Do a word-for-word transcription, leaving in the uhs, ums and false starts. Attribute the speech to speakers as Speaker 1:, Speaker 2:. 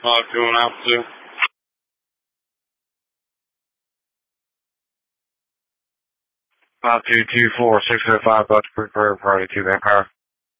Speaker 1: Five two and altitude. Five two two four six oh five, about to prepare party two back power.